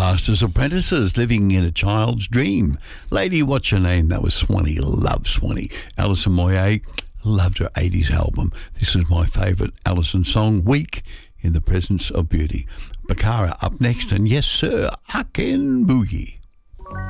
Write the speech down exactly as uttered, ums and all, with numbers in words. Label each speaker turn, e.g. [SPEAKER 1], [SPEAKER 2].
[SPEAKER 1] Pastor's Apprentices, Living in a Child's Dream. Lady, What's Your Name? That was Swanee. Love Swanee. Alison Moyet, loved her eighties album. This is my favourite Alison song, Weak in the Presence of Beauty. Bakara up next, and yes, sir, I Can Boogie.